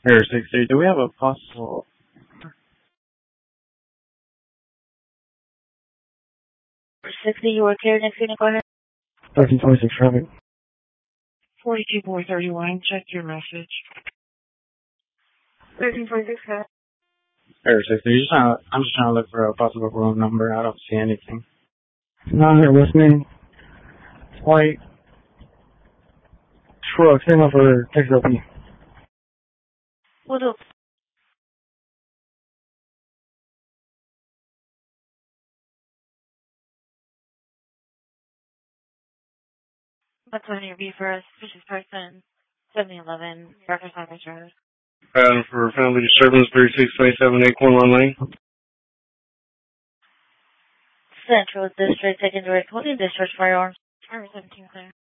Air 60, do we have a possible... 60, you were cleared next unit, go ahead. 1326 traffic. 42431, check your message. 1326, go ahead. Air 60, I'm just trying to look for a possible room number. I don't see anything. Not here listening. White truck, signal for Texas LP. We'll do. What's on your B for a suspicious person? 7011, Breakfast on the Road. For family disturbance, 3627 Acorn Lane. Central District, taking direct holding discharge firearms. 17 clear.